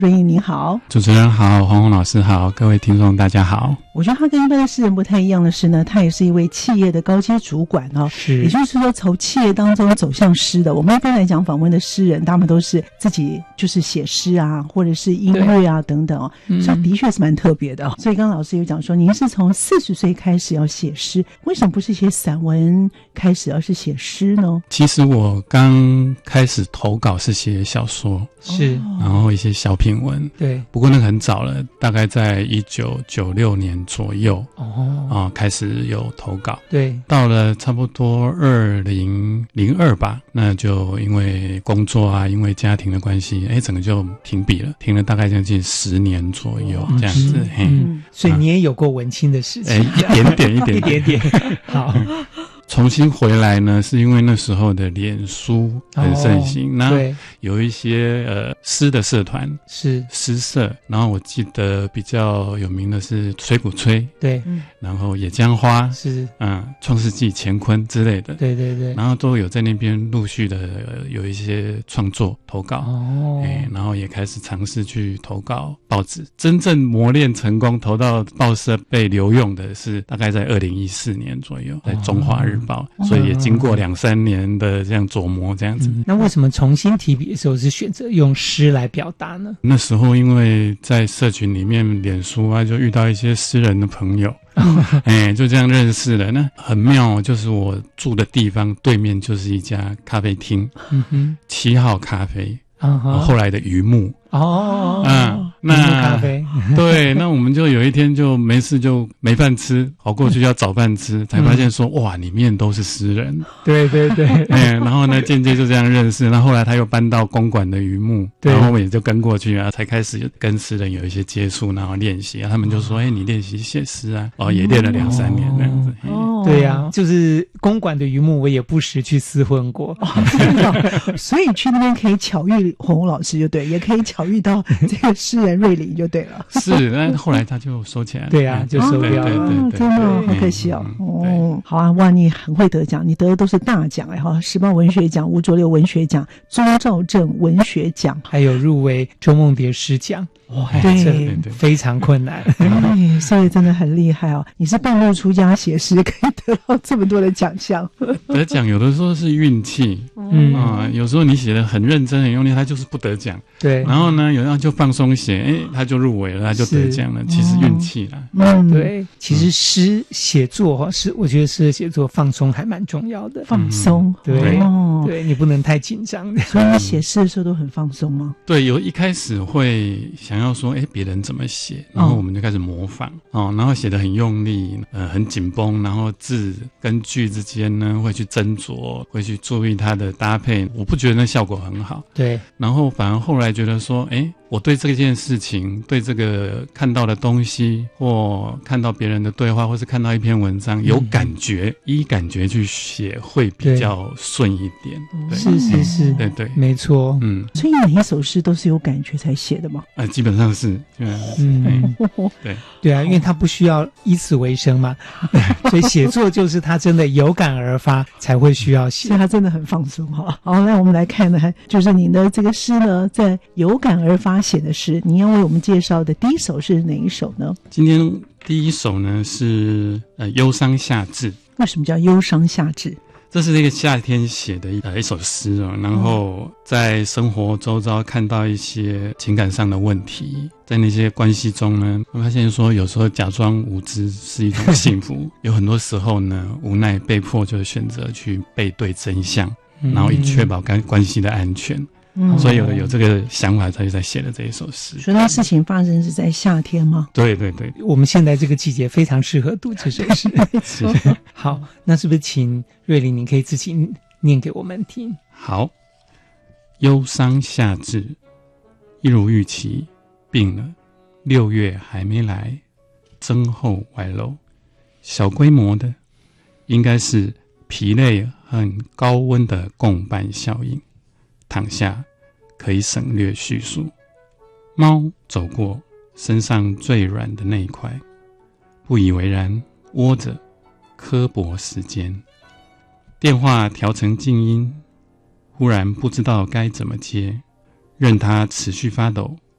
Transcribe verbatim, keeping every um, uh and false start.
瑞英你好。 主持人好，洪洪老师好，各位听众大家好。 我觉得他跟一般的诗人不太一样的是呢，他也是一位企业的高阶主管哦， 是， 也就是说从企业当中走向诗的。我们一般来讲访问的诗人，他们都是自己就是写诗啊，或者是音乐啊等等哦， 嗯、 所以的确是蛮特别的哦。所以刚刚老师有讲说，您是从四十岁开始要写诗，为什么不是写散文开始，而是写诗呢？ 其实我刚开始投稿是写小说， 是， 然后一些小品文， 对， 不过那个很早了，大概在一九九六年左右哦啊、呃，开始有投稿， 对， 到了差不多二零零二吧，那就因为工作啊，因为家庭的关系，哎，整个就停笔了，停了大概将近十年左右、嗯、这样子，嘿、 嗯，所以你也有过文青的事情， 哎、啊，一点点，一点一点点，好。 重新回来呢，是因为那时候的脸书很盛行，那、哦、有一些呃诗的社团是诗社，然后我记得比较有名的是吹鼓吹， 对， 然后野姜花是， 嗯，创世纪、乾坤之类的， 对对对， 然后都有在那边陆续的、呃、有一些创作投稿， 哦， 哎，然后也开始尝试去投稿报纸，真正磨练成功投到报社被留用的是大概在二零一四年左右，在中华日报。哦，所以也经过两三年的这样琢磨，这样子、 嗯。那为什么重新提笔的时候是选择用诗来表达呢？ 那时候因为在社群里面，脸书啊，就遇到一些诗人的朋友，哎，就这样认识了。那很妙，就是我住的地方对面就是一家咖啡厅， 嗯哼， 七号咖啡， 嗯哼， 后来的榆木。 哦， 嗯，那咖啡对，那我们就有一天就没事就没饭吃，跑过去要找饭吃，才发现说、嗯、哇，里面都是诗人。 对对对， 哎，然后呢，间接就这样认识。那后来他又搬到公馆的榆木，然后我们也就跟过去啊，才开始跟诗人有一些接触，然后练习啊。他们就说：“哎、欸，你练习写诗啊？”哦，也练了两三年这样子。 哦， 对呀、啊，就是公馆的榆木，我也不时去厮混过。 哦、所以去那边可以巧遇洪洪老师，就对，也可以巧遇到这个诗人瑞麟就对了。 是，但后来他就收起来了。 对啊，就收掉了。 对对 对, 对, 对，真的好可惜哦。哦，好啊，哇，你很会得奖，你得的都是大奖哎哈，时报文学奖、吴浊流文学奖、钟肇政文学奖， 还有入围周梦蝶诗奖。 哇，对， 非常困难。 哎，所以真的很厉害哦！你是半路出家写诗，可以得到这么多的奖项。 得奖有的时候是运气，嗯啊、呃，有时候你写的很认真、很用力，他就是不得奖。 对， 然后呢，有人就放松写，哎，他就入围了，他就得奖了。其实运气啦。 嗯， 对，其实诗写作哈，是我觉得诗的写作放松还蛮重要的。 放松， 对， 哦， 对你不能太紧张的。 所以你写诗的时候都很放松吗？ 对，有一开始会想要说，哎，别人怎么写，然后我们就开始模仿哦，然后写得很用力，呃，很紧绷，然后字跟句之间呢会去斟酌，会去注意它的搭配。我不觉得那效果很好， 对， 然后反而后来觉得说，哎，我对这件事情，对这个看到的东西，或看到别人的对话，或是看到一篇文章有感觉，嗯、依感觉去写会比较顺一点。 是是是， 对对， 没错。 嗯， 所以每一首诗都是有感觉才写的吗？ 呃，基本上是， 嗯， 对对啊，因为他不需要以此为生嘛，所以写作就是他真的有感而发才会需要写， 所以他真的很放松哈。好，那我们来看呢，就是你的这个诗呢，在有感而发写的诗，你要为我们介绍的第一首是哪一首呢？ 今天第一首呢是呃忧伤夏至。 为什么叫忧伤夏至？ 这是一个夏天写的一呃一首诗哦，然后在生活周遭看到一些情感上的问题，在那些关系中呢，我发现说有时候假装无知是一种幸福，有很多时候呢无奈被迫就选择去背对真相，然后以确保关关系的安全。嗯，所以有有这个想法，他就在写的这一首诗。 所以那事情发生是在夏天吗？ 对对对， 我们现在这个季节非常适合读这首诗。 是好，那是不是请瑞麟你可以自己念给我们听？ 好，忧伤夏至，一如预期，病了，六月还没来，增厚外露，小规模的，应该是疲累和高温的共伴效应。躺下可以省略叙述。猫走过身上最软的那一块，不以为然，窝着刻薄时间。电话调成静音，忽然不知道该怎么接，任它持续发抖，